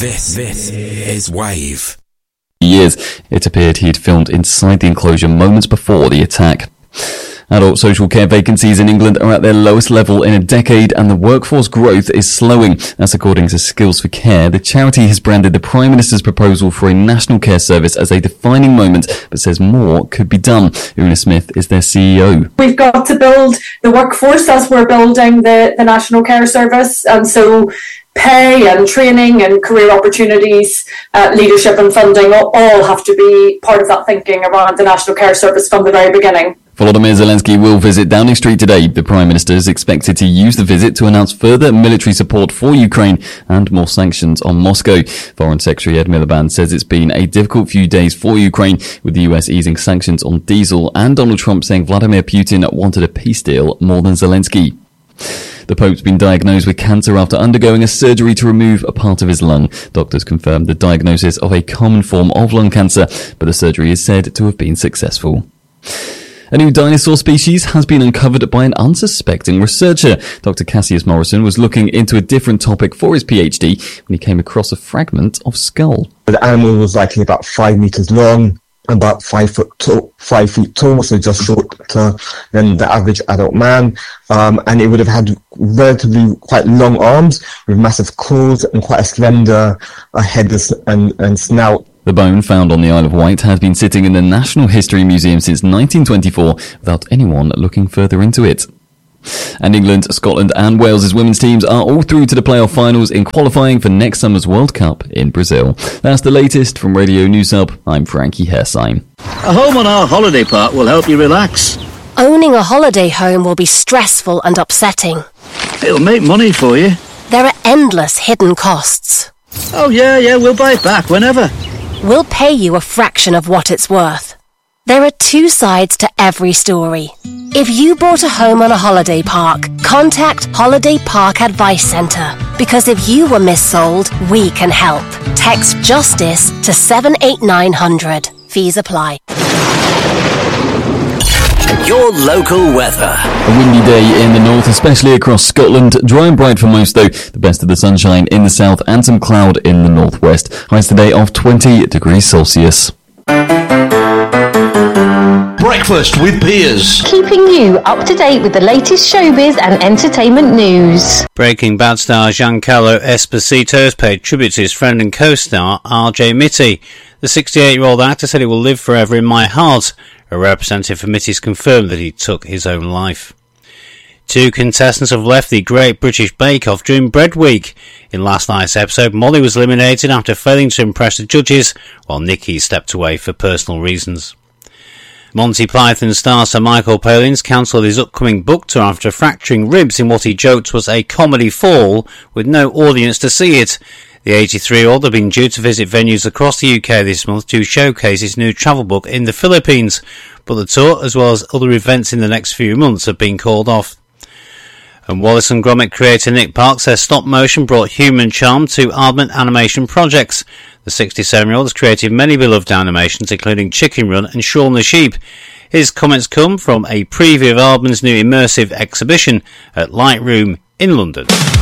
This is Wave. Years, it appeared he had filmed inside the enclosure moments before the attack. Adult social care vacancies in England are at their lowest level in a decade, and the workforce growth is slowing. That's according to Skills for Care. The charity has branded the Prime Minister's proposal for a national care service as a defining moment, but says more could be done. Una Smith is their CEO. We've got to build the workforce as we're building the National Care Service, and so pay and training and career opportunities, leadership and funding all have to be part of that thinking around the National Care Service from the very beginning. Volodymyr Zelensky will visit Downing Street today. The Prime Minister is expected to use the visit to announce further military support for Ukraine and more sanctions on Moscow. Foreign Secretary Ed Miliband says it's been a difficult few days for Ukraine, with the US easing sanctions on diesel and Donald Trump saying Vladimir Putin wanted a peace deal more than Zelensky. The Pope's been diagnosed with cancer after undergoing a surgery to remove a part of his lung. Doctors confirmed the diagnosis of a common form of lung cancer, but the surgery is said to have been successful. A new dinosaur species has been uncovered by an unsuspecting researcher. Dr. Cassius Morrison was looking into a different topic for his PhD when he came across a fragment of skull. The animal was likely about 5 meters long, about 5 feet tall, so just shorter than the average adult man. And it would have had relatively quite long arms with massive claws and quite a slender head and snout. The bone found on the Isle of Wight has been sitting in the National History Museum since 1924 without anyone looking further into it. And England, Scotland and Wales' women's teams are all through to the playoff finals in qualifying for next summer's World Cup in Brazil. That's the latest from Radio News Hub. I'm Frankie Hersheim. A home on our holiday park will help you relax. Owning a holiday home will be stressful and upsetting. It'll make money for you. There are endless hidden costs. Oh yeah, we'll buy it back whenever. We'll pay you a fraction of what it's worth. There are two sides to every story. If you bought a home on a holiday park, contact Holiday Park Advice Centre. Because if you were missold, we can help. Text JUSTICE to 78900. Fees apply. Your local weather. A windy day in the north, especially across Scotland. Dry and bright for most though. The best of the sunshine in the south and some cloud in the northwest. Highs today of 20 degrees Celsius. Breakfast with Piers. Keeping you up to date with the latest showbiz and entertainment news. Breaking Bad star Giancarlo Esposito has paid tribute to his friend and co-star RJ Mitte. The 68-year-old actor said he will live forever in my heart. A representative for Mitte's confirmed that he took his own life. 2 contestants have left the Great British Bake Off during Bread Week. In last night's episode, Molly was eliminated after failing to impress the judges, while Nikki stepped away for personal reasons. Monty Python star Sir Michael Palin's cancelled his upcoming book tour after fracturing ribs in what he joked was a comedy fall with no audience to see it. The 83-year-old had been due to visit venues across the UK this month to showcase his new travel book in the Philippines, but the tour, as well as other events in the next few months, have been called off. And Wallace and Gromit creator Nick Park says stop motion brought human charm to Aardman animation projects. The 67-year-old has created many beloved animations, including Chicken Run and Shaun the Sheep. His comments come from a preview of Aardman's new immersive exhibition at Lightroom in London.